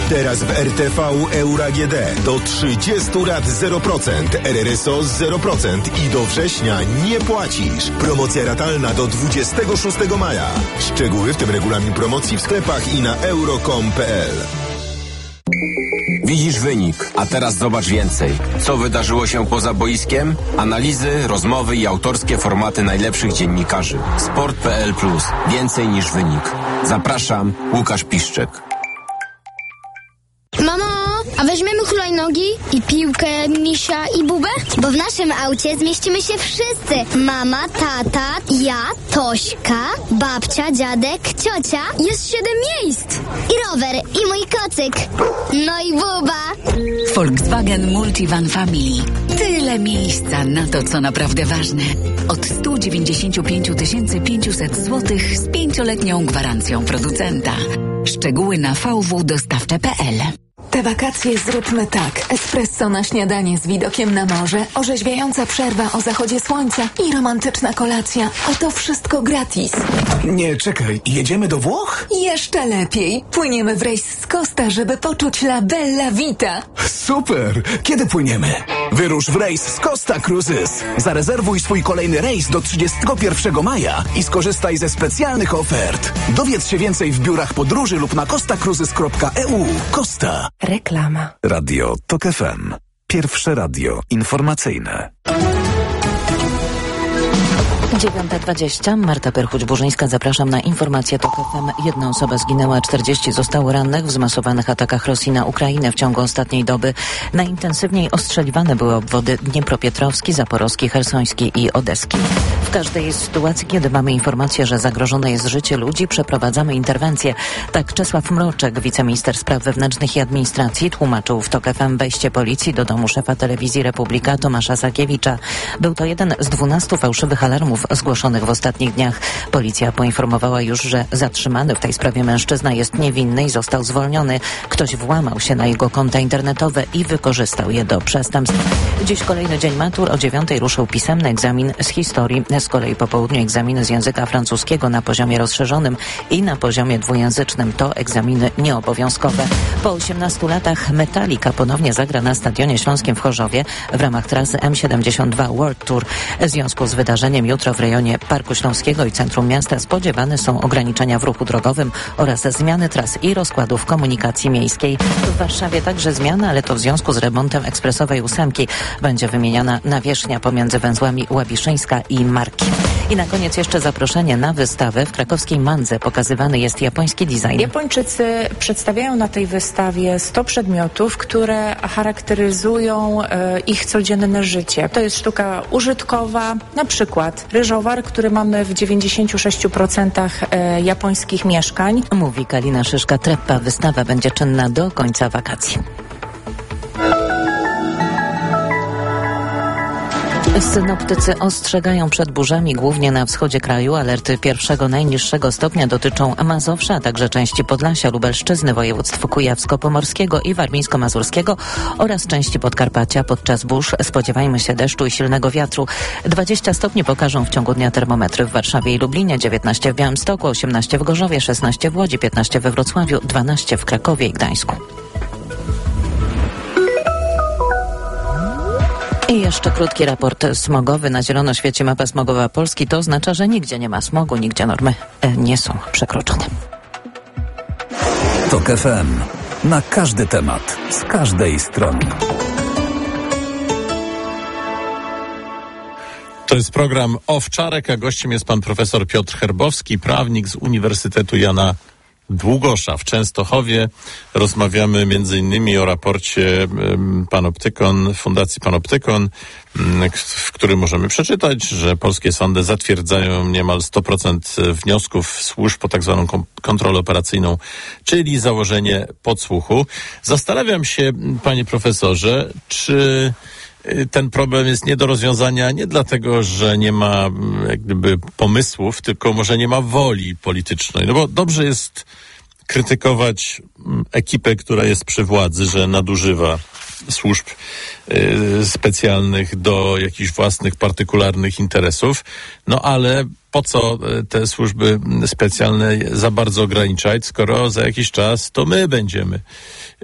Teraz w RTV Euro AGD do 30 lat 0%, RRSO 0% i do września nie płacisz. Promocja ratalna do 26 maja. Szczegóły, w tym regulamin promocji w sklepach i na euro.com.pl. Widzisz wynik, a teraz zobacz więcej. Co wydarzyło się poza boiskiem? Analizy, rozmowy i autorskie formaty najlepszych dziennikarzy. Sport.pl+. Więcej niż wynik. Zapraszam, Łukasz Piszczek. Mamo, a weźmiemy hulajnogi i piłkę, misia i bubę? Bo w naszym aucie zmieścimy się wszyscy. Mama, tata, ja, Tośka, babcia, dziadek, ciocia. Jest 7 miejsc. I rower, i mój kocyk. No i buba. Volkswagen Multivan Family. Tyle miejsca na to, co naprawdę ważne. Od 195 500 zł z 5-letnią gwarancją producenta. Szczegóły na vwdostawcze.pl. Te wakacje zróbmy tak. Espresso na śniadanie z widokiem na morze, orzeźwiająca przerwa o zachodzie słońca i romantyczna kolacja. A to wszystko gratis. Nie, czekaj. Jedziemy do Włoch? Jeszcze lepiej. Płyniemy w rejs z Costa, żeby poczuć la bella vita. Super! Kiedy płyniemy? Wyrusz w rejs z Costa Cruises. Zarezerwuj swój kolejny rejs do 31 maja i skorzystaj ze specjalnych ofert. Dowiedz się więcej w biurach podróży lub na costacruises.eu. Costa. Reklama. Radio TOK FM. Pierwsze radio informacyjne. 9:20. Marta Perchuć-Burzyńska. Zapraszam na informację TOK FM. 1 osoba zginęła, 40 zostało rannych w zmasowanych atakach Rosji na Ukrainę w ciągu ostatniej doby. Najintensywniej ostrzeliwane były obwody Dniepropietrowski, Zaporowski, Chersoński i Odeski. W każdej sytuacji, kiedy mamy informację, że zagrożone jest życie ludzi, przeprowadzamy interwencję. Tak Czesław Mroczek, wiceminister spraw wewnętrznych i administracji, tłumaczył w TOK FM wejście policji do domu szefa telewizji Republika Tomasza Sakiewicza. Był to jeden z 12 fałszywych alarmów zgłoszonych w ostatnich dniach. Policja poinformowała już, że zatrzymany w tej sprawie mężczyzna jest niewinny i został zwolniony. Ktoś włamał się na jego konta internetowe i wykorzystał je do przestępstw. Dziś kolejny dzień matur. O 9:00 ruszył pisemny egzamin z historii. Z kolei po południu egzaminy z języka francuskiego na poziomie rozszerzonym i na poziomie dwujęzycznym. To egzaminy nieobowiązkowe. Po 18 latach Metallica ponownie zagra na Stadionie Śląskim w Chorzowie w ramach trasy M72 World Tour. W związku z wydarzeniem jutro w rejonie Parku Śląskiego i centrum miasta spodziewane są ograniczenia w ruchu drogowym oraz zmiany tras i rozkładów komunikacji miejskiej. W Warszawie także zmiana, ale to w związku z remontem ekspresowej 8. Będzie wymieniana nawierzchnia pomiędzy węzłami Łabiszyńska i Marki. I na koniec jeszcze zaproszenie na wystawę. W krakowskiej Mandze pokazywany jest japoński design. Japończycy przedstawiają na tej wystawie 100 przedmiotów, które charakteryzują ich codzienne życie. To jest sztuka użytkowa, na przykład ryżowar, który mamy w 96% japońskich mieszkań. Mówi Kalina Szyszka-Treppa. Wystawa będzie czynna do końca wakacji. Synoptycy ostrzegają przed burzami głównie na wschodzie kraju. Alerty pierwszego najniższego stopnia dotyczą Mazowsza, a także części Podlasia, Lubelszczyzny, województw kujawsko-pomorskiego i warmińsko-mazurskiego oraz części Podkarpacia. Podczas burz spodziewajmy się deszczu i silnego wiatru. 20 stopni pokażą w ciągu dnia termometry w Warszawie i Lublinie, 19 w Białymstoku, 18 w Gorzowie, 16 w Łodzi, 15 we Wrocławiu, 12 w Krakowie i Gdańsku. I jeszcze krótki raport smogowy. Na zielono świeci mapa smogowa Polski. To oznacza, że nigdzie nie ma smogu, nigdzie normy nie są przekroczone. TOK FM. Na każdy temat, z każdej strony. To jest program Owczarek, a gościem jest pan profesor Piotr Herbowski, prawnik z Uniwersytetu Jana Długosza w Częstochowie. Rozmawiamy m.in. o raporcie Panoptykon, Fundacji Panoptykon, w którym możemy przeczytać, że polskie sądy zatwierdzają niemal 100% wniosków służb po tak zwaną kontrolę operacyjną, czyli założenie podsłuchu. Zastanawiam się, panie profesorze, czy ten problem jest nie do rozwiązania nie dlatego, że nie ma jak gdyby pomysłów, tylko może nie ma woli politycznej. No bo dobrze jest krytykować ekipę, która jest przy władzy, że nadużywa służb specjalnych do jakichś własnych, partykularnych interesów. No ale po co te służby specjalne za bardzo ograniczać, skoro za jakiś czas to my będziemy